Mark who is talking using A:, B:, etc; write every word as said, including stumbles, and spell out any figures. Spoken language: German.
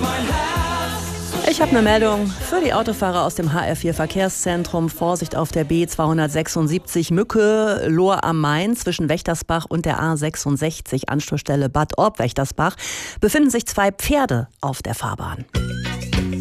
A: Ich habe eine Meldung für die Autofahrer aus dem H R vier Verkehrszentrum. Vorsicht auf der B zweihundertsechsundsiebzig Mücke-Lohr am Main zwischen Wächtersbach und der A sechsundsechzig, Anschlussstelle Bad Orb-Wächtersbach, befinden sich zwei Pferde auf der Fahrbahn.